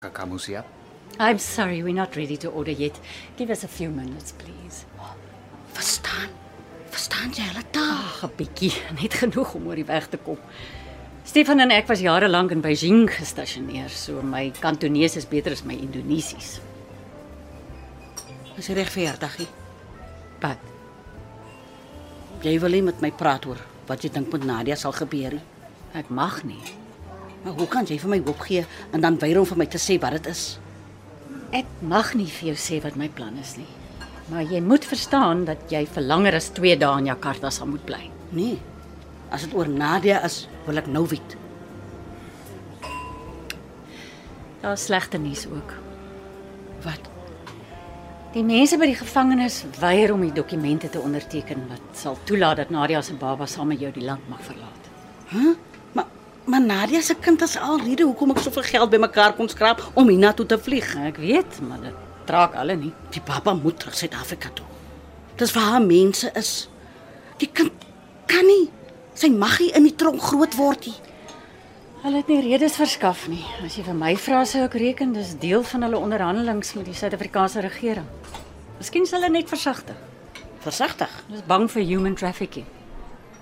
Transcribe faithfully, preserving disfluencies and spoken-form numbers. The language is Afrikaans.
Kakamusia. I'm sorry, we're not ready to order yet. Give us a few minutes, please. Verstaan? Verstaan jy hulle taal? Ag, 'n bietjie, net genoeg om oor die weg te kom. Stefan en ek was jare lank in Beijing gestasioneer, so my Kantonees is beter as my Indonesies. Is jy reg verjaardag? Wat? Jy wil nie met my praat oor wat jy dink met Nadia sal gebeur nie. Ek mag nie. Maar hoe kan jy vir my hoop gee en dan weier om vir my te sê wat dit is? Ek mag nie vir jou sê wat my plan is nie. Maar jy moet verstaan dat jy vir langer as twee dae in Jakarta sal moet bly. Nee. As dit oor Nadia is, wil ek nou weet. Daar's slegte nuus ook. Wat? Die mense by die gevangenis weier om die dokumente te onderteken wat sal toelaat dat Nadia se baba saam met jou die land mag verlaat. Huh? Maar maar Nadia se kind is alrede hoekom ek soveel geld bymekaar kon skraap om hiernatoe te vlieg. Ek weet, maar dit draak alle nie. Die papa moet terug Suid-Afrika toe. Dis waar haar mense is. Die kind kan nie. Sy mag nie in die tronk groot word nie. Hulle het nie redes verskaf nie. As jy vir my vra, sou ek reken dis deel van hulle onderhandelings met die Suid-Afrikaanse regering. Miskien sal hulle net versigtig. Versigtig. Hulle is bang vir human trafficking.